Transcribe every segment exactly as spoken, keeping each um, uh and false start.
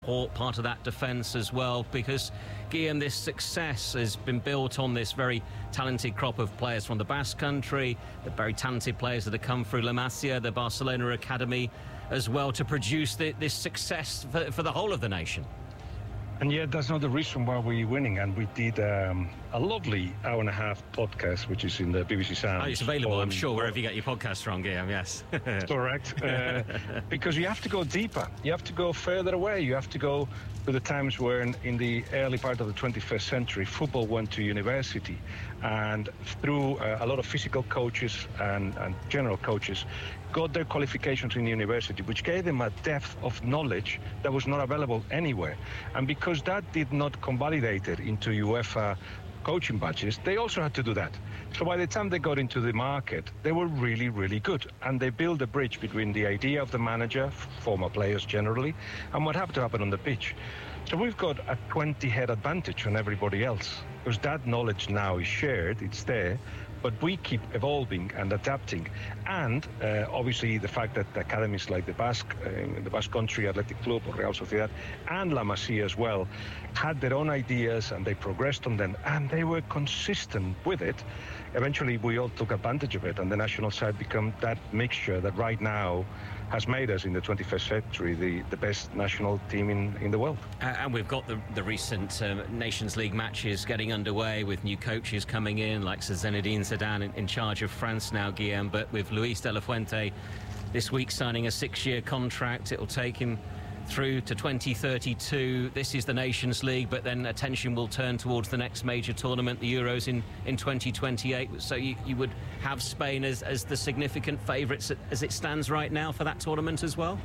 Or part of that defence as well, because Guillaume, this success has been built on this very talented crop of players from the Basque Country, the very talented players that have come through La Masia, the Barcelona Academy as well, to produce the, this success for, for the whole of the nation. And yet that's not the reason why we're winning. And we did um, a lovely hour and a half podcast, which is in the B B C Sound. Oh, it's available, on, I'm sure, wherever you get your podcast from, Guillaume, yes. Correct. Uh, because you have to go deeper. You have to go further away. You have to go to the times where in, in the early part of the twenty-first century, football went to university. And through uh, a lot of physical coaches and, and general coaches, got their qualifications in university, which gave them a depth of knowledge that was not available anywhere. And because that did not convalidate it into UEFA coaching badges, they also had to do that. So by the time they got into the market, they were really, really good. And they built a bridge between the idea of the manager, former players generally, and what had to happen on the pitch. So we've got a twenty-head advantage on everybody else, because that knowledge now is shared, it's there, but we keep evolving and adapting. And uh, obviously the fact that academies like the Basque, uh, the Basque Country Athletic Club or Real Sociedad and La Masia as well had their own ideas and they progressed on them and they were consistent with it. Eventually we all took advantage of it, and the national side became that mixture that right now has made us in the twenty-first century the, the best national team in, in the world. Uh, and we've got the, the recent um, Nations League matches getting underway with new coaches coming in, like Zinedine Zidane in, in charge of France now, Guillaume, but with Luis de la Fuente this week signing a six-year contract. It'll take him through to twenty thirty-two. This is the Nations League, but then attention will turn towards the next major tournament, the Euros in, in twenty twenty-eight. So you, you would have Spain as, as the significant favourites as it stands right now for that tournament as well?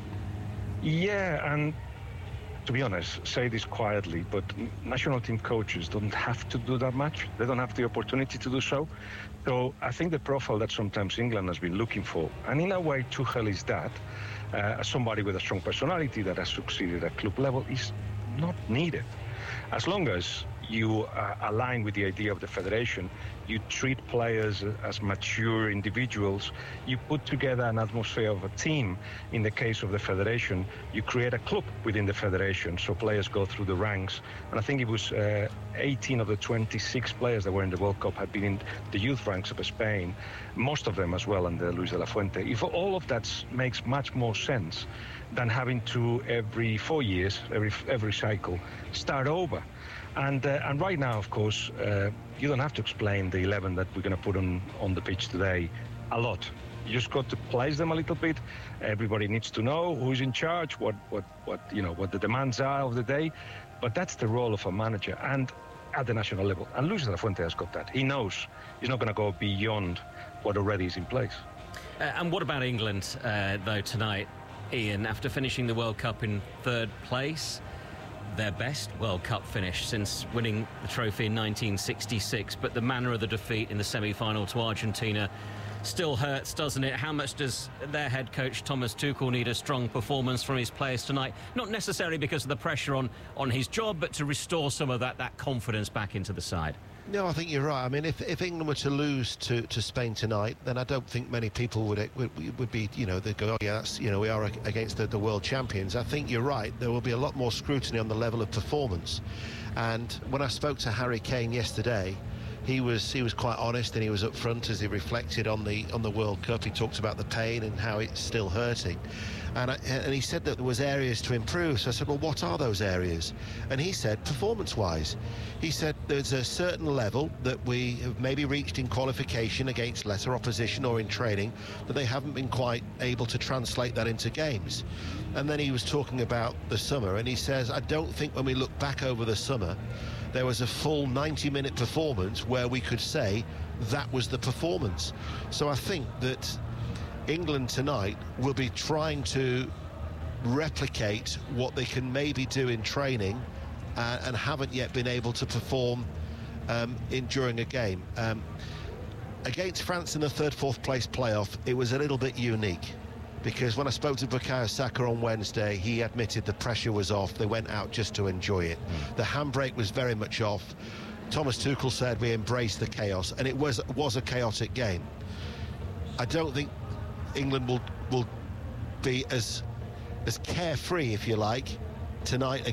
Yeah, and to be honest, say this quietly, but national team coaches don't have to do that much. They don't have the opportunity to do so. So I think the profile that sometimes England has been looking for, and in a way Tuchel is that, uh, somebody with a strong personality that has succeeded at club level, is not needed. As long as you uh, align with the idea of the federation, you treat players as mature individuals, you put together an atmosphere of a team. In the case of the federation, you create a club within the federation, so players go through the ranks. And I think it was uh, eighteen of the twenty-six players that were in the World Cup had been in the youth ranks of Spain, most of them as well under Luis de la Fuente. If all of that makes much more sense than having to, every four years, every, every cycle, start over. And uh, and right now, of course, uh, you don't have to explain the eleven that we're going to put on, on the pitch today a lot. You just got to place them a little bit. Everybody needs to know who's in charge, what, what, what, you know, what the demands are of the day. But that's the role of a manager, and at the national level. And Luis de la Fuente has got that. He knows he's not going to go beyond what already is in place. Uh, and what about England, uh, though, tonight, Ian? After finishing the World Cup in third place, their best World Cup finish since winning the trophy in nineteen sixty-six, but the manner of the defeat in the semi-final to Argentina still hurts, doesn't it? How much does their head coach Thomas Tuchel need a strong performance from his players tonight? Not necessarily because of the pressure on, on his job, but to restore some of that, that confidence back into the side. No, I think you're right. I mean, if, if England were to lose to, to Spain tonight, then I don't think many people would would, would be, you know, they'd go, oh, yeah, that's, you know, we are against the, the world champions. I think you're right. There will be a lot more scrutiny on the level of performance. And when I spoke to Harry Kane yesterday, he was he was quite honest, and he was upfront as he reflected on the on the World Cup. He talked about the pain and how it's still hurting. And, I, and he said that there was areas to improve. So I said, well, what are those areas? And he said, performance-wise. He said there's a certain level that we have maybe reached in qualification against lesser opposition or in training, that they haven't been quite able to translate that into games. And then he was talking about the summer, and he says, I don't think when we look back over the summer, there was a full ninety minute performance where we could say that was the performance. So I think that England tonight will be trying to replicate what they can maybe do in training uh, and haven't yet been able to perform um, in during a game. Um, against France in the third, fourth place playoff, it was a little bit unique, because when I spoke to Bukayo Saka on Wednesday, he admitted the pressure was off. They went out just to enjoy it. Mm. The handbrake was very much off. Thomas Tuchel said we embraced the chaos, and it was was a chaotic game. I don't think England will will be as as carefree, if you like, tonight